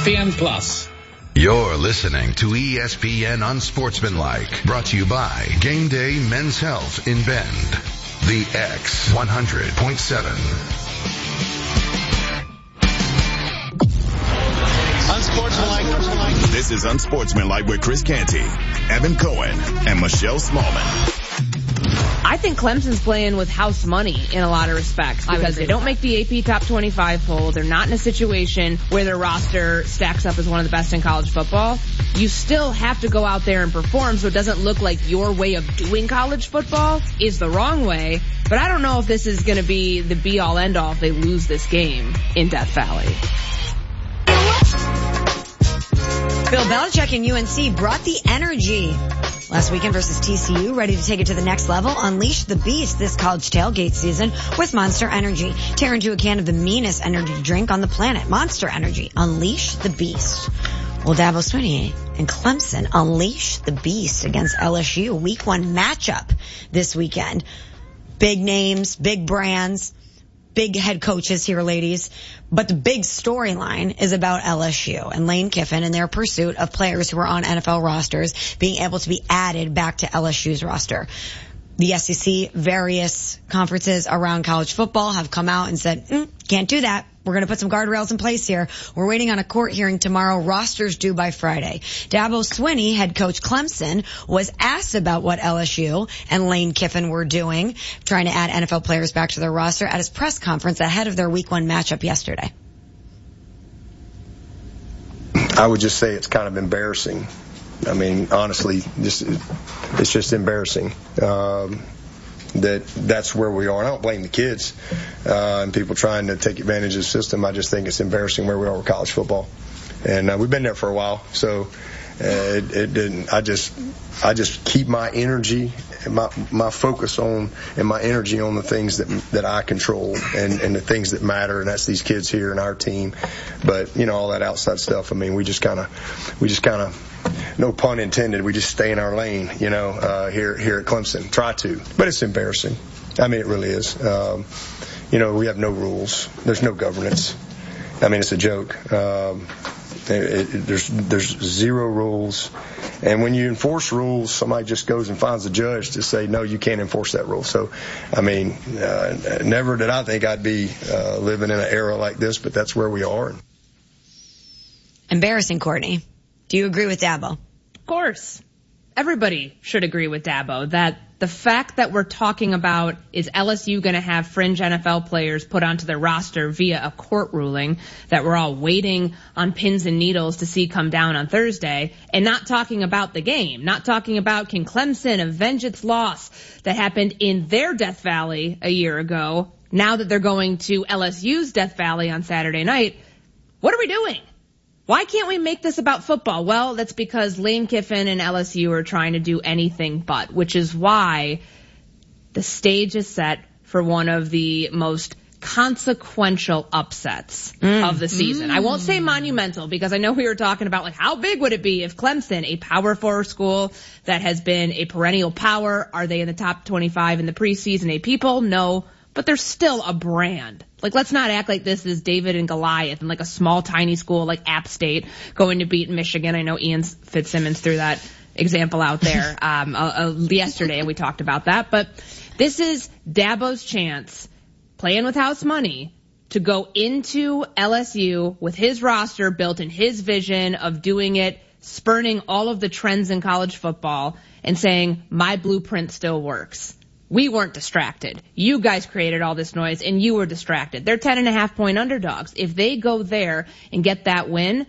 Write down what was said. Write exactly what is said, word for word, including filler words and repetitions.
P N Plus. You're listening to E S P N Unsportsmanlike, brought to you by Game Day Men's Health in Bend. The X one hundred point seven. Unsportsmanlike. This is Unsportsmanlike with Chris Canty, Evan Cohen, and Michelle Smallman. I think Clemson's playing with house money in a lot of respects because they don't make the A P Top twenty-five poll. They're not in a situation where their roster stacks up as one of the best in college football. You still have to go out there and perform so it doesn't look like your way of doing college football is the wrong way. But I don't know if this is going to be the be-all, end-all if they lose this game in Death Valley. Bill Belichick and U N C brought the energy last weekend versus T C U, ready to take it to the next level. Unleash the beast this college tailgate season with Monster Energy. Tear into a can of the meanest energy drink on the planet. Monster Energy. Unleash the beast. Well, Dabo Swinney and Clemson unleash the beast against L S U. Week one matchup this weekend. Big names, big brands, big head coaches here, ladies. But the big storyline is about L S U and Lane Kiffin and their pursuit of players who are on N F L rosters being able to be added back to L S U's roster. The S E C, various conferences around college football have come out and said, mm, can't do that. We're going to put some guardrails in place here. We're waiting on a court hearing tomorrow. Rosters due by Friday. Dabo Swinney, head coach Clemson, was asked about what L S U and Lane Kiffin were doing, trying to add N F L players back to their roster at his press conference ahead of their week one matchup yesterday. I would just say it's kind of embarrassing. I mean, honestly, just, it's just embarrassing. Um, that that's where we are. And I don't blame the kids uh, and people trying to take advantage of the system. I just think it's embarrassing where we are with college football. And uh, we've been there for a while, so uh, it, it didn't. I just I just keep my energy, my my focus on and my energy on the things that that I control and, and the things that matter, and that's these kids here and our team. But you know, all that outside stuff. I mean, we just kind of we just kind of. No pun intended. We just stay in our lane, you know, uh, here here at Clemson. Try to, but it's embarrassing. I mean, it really is. Um, you know, we have no rules. There's no governance. I mean, it's a joke. Um, it, it, there's there's zero rules, and when you enforce rules, somebody just goes and finds a judge to say, no, you can't enforce that rule. So, I mean, uh, never did I think I'd be uh, living in an era like this, but that's where we are. Embarrassing, Courtney. Do you agree with Dabo? Of course. Everybody should agree with Dabo that the fact that we're talking about is L S U going to have fringe N F L players put onto their roster via a court ruling that we're all waiting on pins and needles to see come down on Thursday, and not talking about the game, not talking about can Clemson avenge its loss that happened in their Death Valley a year ago, now that they're going to L S U's Death Valley on Saturday night. What are we doing? Why can't we make this about football? Well, that's because Lane Kiffin and L S U are trying to do anything but, which is why the stage is set for one of the most consequential upsets mm. of the season. Mm. I won't say monumental because I know we were talking about like how big would it be if Clemson, a Power Four school that has been a perennial power, are they in the top twenty-five in the preseason A P poll? No. But they're still a brand. Like, let's not act like this is David and Goliath and like a small, tiny school like App State going to beat Michigan. I know Ian Fitzsimmons threw that example out there um, uh, uh, yesterday, and we talked about that. But this is Dabo's chance, playing with house money, to go into L S U with his roster built in his vision of doing it, spurning all of the trends in college football, and saying, my blueprint still works. We weren't distracted. You guys created all this noise and you were distracted. They're ten and a half point underdogs. If they go there and get that win,